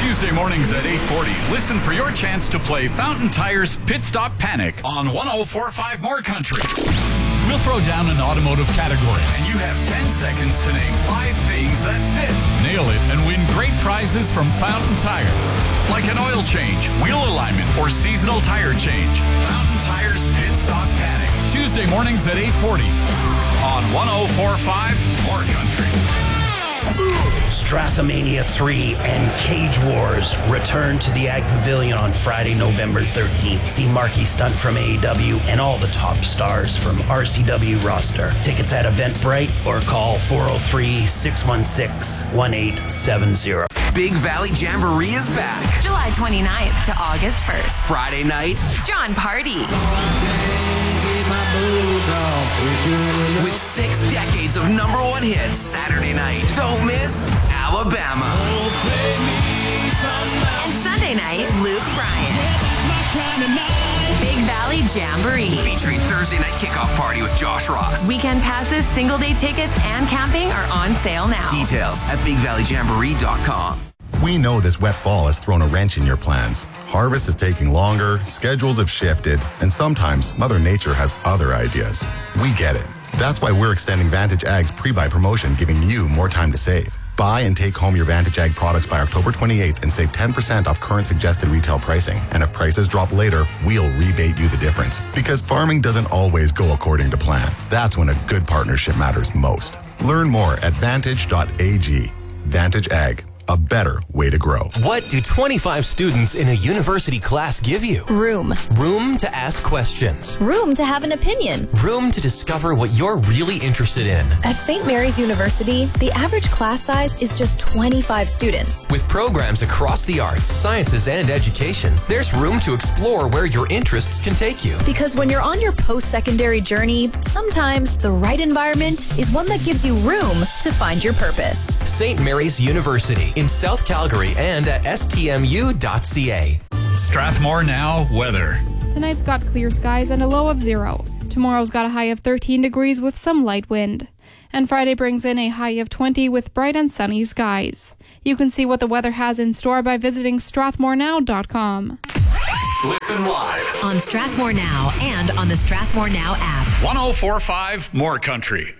Tuesday mornings at 8:40, listen for your chance to play Fountain Tire's Pit Stop Panic on 104.5 More Country. We'll throw down an automotive category, and you have 10 seconds to name 5 things that fit. Nail it and win great prizes from Fountain Tire, like an oil change, wheel alignment, or seasonal tire change. Fountain Tire's Pit Stop Panic. Tuesday mornings at 8:40 on 104.5 More Country. Strathamania 3 and Cage Wars return to the Ag Pavilion on Friday, November 13th. See Marky Stunt from AEW and all the top stars from RCW roster. Tickets at Eventbrite or call 403-616-1870. Big Valley Jamboree is back. July 29th to August 1st. Friday night, John Party. with 6 decades of #1 hits. Saturday night, don't miss Alabama. And Sunday night, Luke Bryan. Big Valley Jamboree. Featuring Thursday night kickoff party with Josh Ross. Weekend passes, single day tickets, and camping are on sale now. Details at BigValleyJamboree.com. We know this wet fall has thrown a wrench in your plans. Harvest is taking longer, schedules have shifted, and sometimes Mother Nature has other ideas. We get it. That's why we're extending Vantage Ag's pre-buy promotion, giving you more time to save. Buy and take home your Vantage Ag products by October 28th and save 10% off current suggested retail pricing. And if prices drop later, we'll rebate you the difference. Because farming doesn't always go according to plan. That's when a good partnership matters most. Learn more at vantage.ag. Vantage Ag. A better way to grow. What do 25 students in a university class give you? Room. Room to ask questions. Room to have an opinion. Room to discover what you're really interested in. At St. Mary's University, the average class size is just 25 students. With programs across the arts, sciences, and education, there's room to explore where your interests can take you. Because when you're on your post-secondary journey, sometimes the right environment is one that gives you room to find your purpose. St. Mary's University in South Calgary and at stmu.ca. Strathmore Now weather. Tonight's got clear skies and a low of 0. Tomorrow's got a high of 13 degrees with some light wind. And Friday brings in a high of 20 with bright and sunny skies. You can see what the weather has in store by visiting strathmorenow.com. Listen live on Strathmore Now and on the Strathmore Now app. 104.5 More Country.